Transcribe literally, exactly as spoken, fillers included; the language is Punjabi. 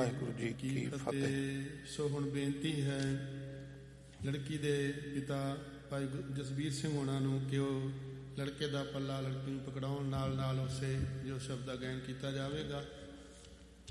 ਵਾਹਿਗੁਰੂ ਜੀ ਕੀ ਫਤਿਹ। ਸੋ ਹੁਣ ਬੇਨਤੀ ਹੈ ਲੜਕੀ ਦੇ ਪਿਤਾ ਭਾਈ ਜਸਬੀਰ ਸਿੰਘ ਹੋਣਾ ਨੂੰ ਕਿ ਉਹ ਲੜਕੇ ਦਾ ਪੱਲਾ ਲੜਕੀ ਨੂੰ ਪਕੜਾਉਣ, ਨਾਲ ਨਾਲ ਉਸੇ ਜੋ ਸ਼ਬਦ ਦਾ ਗਾਇਨ ਕੀਤਾ ਜਾਵੇਗਾ।